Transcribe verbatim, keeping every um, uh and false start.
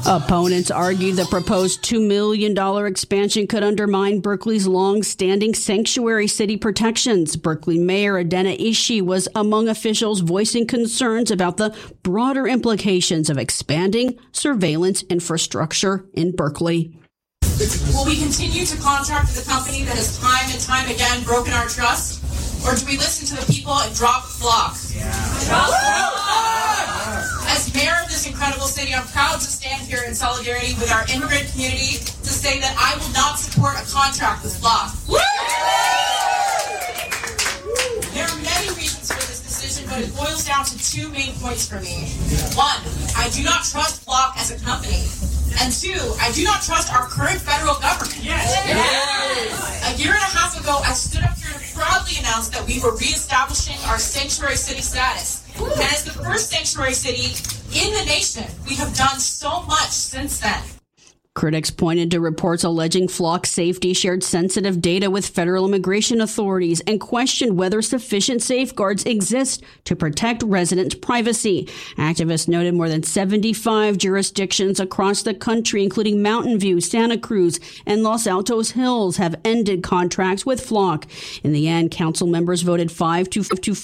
Opponents argue the proposed two million dollars expansion could undermine Berkeley's long-standing sanctuary city protections. Berkeley Mayor Adena Ishii was among officials voicing concerns about the broader implications of expanding surveillance infrastructure in Berkeley. Will we continue to contract with a company that has time and time again broken our trust? Or do we listen to the people and drop Flock? Yeah. Drop Flock! As mayor of this incredible city, I'm proud to stand here in solidarity with our immigrant community to say that I will not support a contract with Flock. There are many reasons for this decision, but it boils down to two main points for me. One, I do not trust Flock as a company. And two, I do not trust our current federal government. Yes. Yes. A year and a half ago, I stood up here to proudly announce that we were reestablishing our sanctuary city status. And as the first sanctuary city in the nation, we have done so much since then. Critics pointed to reports alleging Flock Safety shared sensitive data with federal immigration authorities and questioned whether sufficient safeguards exist to protect residents' privacy. Activists noted more than seventy-five jurisdictions across the country, including Mountain View, Santa Cruz, and Los Altos Hills, have ended contracts with Flock. In the end, council members voted five to